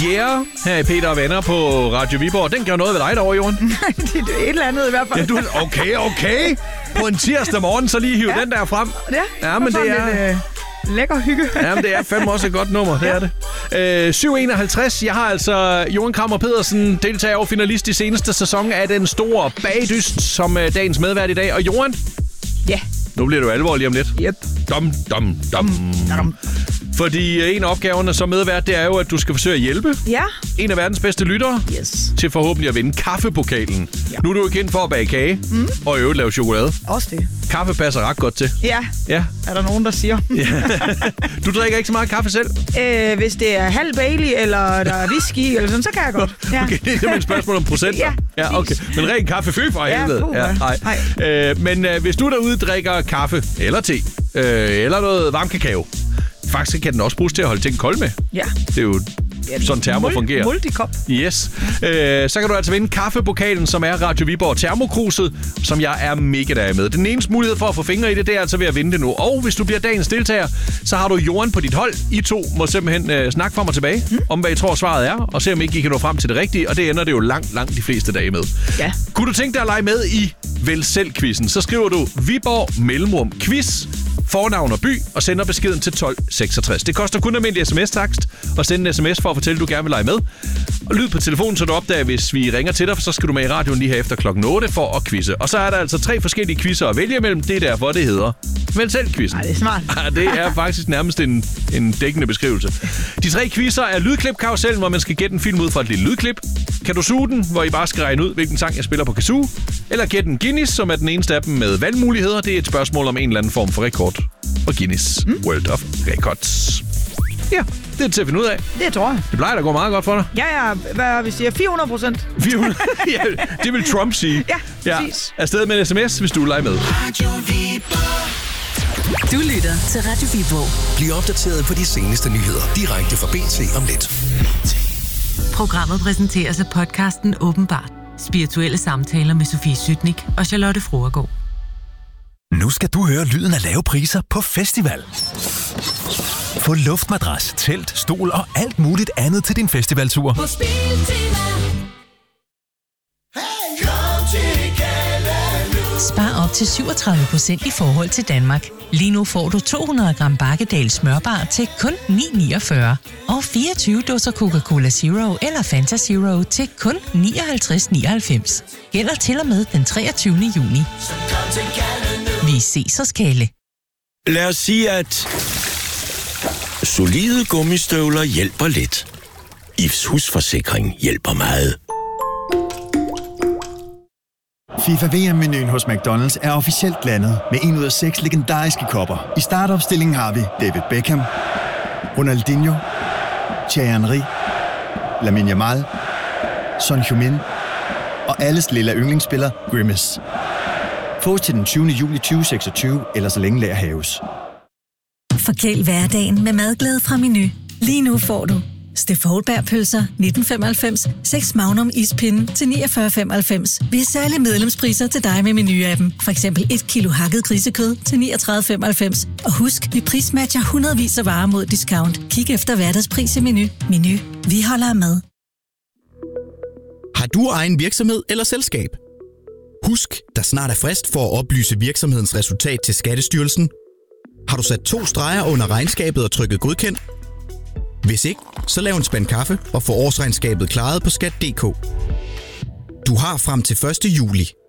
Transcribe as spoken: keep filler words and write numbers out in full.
Yeah, her i Peter og Venner på Radio Viborg. Den gør noget ved dig derovre, Jorden. Det er et eller andet i hvert fald. Ja, du, okay, okay. På en tirsdag morgen, så lige hive ja. den der frem. Ja, ja men det er... Lidt, øh, lækker hygge. Ja, men det er fandme også et godt nummer, det ja. er det. Øh, syv enoghalvtreds. Jeg har altså Johan Krammer Pedersen, deltager og finalist i seneste sæson af den store bagdyst, som øh, dagens medvært i dag. Og Johan? Ja. Nu bliver du alvorlig om lidt. Yep. Dum, dum, dum. dum. Fordi en af opgaverne som medvært, det er jo, at du skal forsøge at hjælpe ja. en af verdens bedste lyttere yes. til forhåbentlig at vinde kaffepokalen. Ja. Nu er du jo kendt for at bage kage mm. og i øvrigt lave chokolade. Også det. Kaffe passer ret godt til. Ja, ja. er der nogen, der siger. Ja. Du drikker ikke så meget kaffe selv? Øh, hvis det er halv Bailey, eller der er whisky, eller sådan, så kan jeg godt. Ja. Okay, det er simpelthen et spørgsmål om procenter. Ja, ja, okay. Men ren kaffe, fø for helvede. Ja, ja, nej. Øh, men øh, hvis du derude drikker kaffe, eller te, øh, eller noget varm kakao, faktisk kan den også bruges til at holde ting kolde med. Ja. Det er jo ja, sådan termo mul- fungerer. Multikop. Yes. Øh, så kan du altså vinde kaffepokalen, som er Radio Viborg Termokruset, som jeg er mega der med. Den eneste mulighed for at få fingre i det, det er altså ved at vinde det nu. Og hvis du bliver dagens deltager, så har du Jorden på dit hold. I to må simpelthen øh, snakke frem og tilbage mm. om, hvad I tror svaret er, og se om ikke I kan nå frem til det rigtige, og det ender det jo langt, langt de fleste dage med. Ja. Kunne du tænke dig at lege med i Vælg Selv-quizzen, så skriver du Viborg Mellemrum Quiz, fornavn og by, og sender beskeden til tolv seksogtres. Det koster kun almindelig sms-takst at sende en sms for at fortælle, at du gerne vil lege med. Og lyd på telefonen, så du opdager, hvis vi ringer til dig, så skal du med i radioen lige her efter klokken otte for at quizze. Og så er der altså tre forskellige quizzer at vælge imellem. Det er derfor, det hedder Vælg Selv-quizzen. Ej, det er smart. Det er faktisk nærmest en, en dækkende beskrivelse. De tre quizzer er lydklip-karusellen, hvor man skal gætte en film ud fra et lille lydklip. Kan du suge den, hvor I bare skal regne ud, hvilken sang jeg spiller på kazoo. Eller gætte en Guinness, som er den eneste af dem med valgmuligheder. Det er et spørgsmål om en eller anden form for rekord. Og Guinness mm. World of Records. Ja, det er til at finde ud af. Det tror jeg. Det plejer da at gå meget godt for dig. Ja, ja. Hvad vi siger? fire hundrede procent. fire hundrede Ja, det vil Trump sige. Ja, præcis. Ja. Afsted med en sms, hvis du vil lege med. Du lytter til Radio Viborg. Bliv opdateret på de seneste nyheder direkte fra B T om lidt. Programmet præsenteres af podcasten Åbenbart. Spirituelle samtaler med Sofie Sytnik og Charlotte Froergaard. Nu skal du høre lyden af lave priser på festival. Få luftmadras, telt, stol og alt muligt andet til din festivaltur. På Spiltema. Spar op til syvogtredive procent i forhold til Danmark. Lige nu får du to hundrede gram Bakkedal smørbar til kun ni niogfyrre. Og fireogtyve dåser Coca-Cola Zero eller Fanta Zero til kun nioghalvtreds nioghalvfems. Gælder til og med den treogtyvende juni. Vi ses hos Kalle. Lad os sige, at solide gummistøvler hjælper lidt. I F's husforsikring hjælper meget. FIFA V M-menuen hos McDonald's er officielt landet med en ud af seks legendariske kopper. I startopstillingen har vi David Beckham, Ronaldinho, Thierry Henry, Lamine Yamal, Son Heung-min og alles lille yndlingsspiller Grimace. Fås til den tyvende juli tyve seksogtyve, eller så længe lager haves. Forkæl hverdagen med madglæde fra Menu. Lige nu får du Steff Holberg-pølser nitten femoghalvfems, seks Magnum ispinde til niogfyrre femoghalvfems. Vi har særlige medlemspriser til dig med Menu-appen. For eksempel et kilo hakket grisekød til niogtredive femoghalvfems. Og husk, vi prismatcher hundredvis af varer mod discount. Kig efter hverdagspris i Menu. Menu. Vi holder af mad. Har du egen virksomhed eller selskab? Husk, der snart er frist for at oplyse virksomhedens resultat til Skattestyrelsen. Har du sat to streger under regnskabet og trykket godkendt? Hvis ikke, så lav en spand kaffe og få årsregnskabet klaret på skat punktum d k. Du har frem til første juli.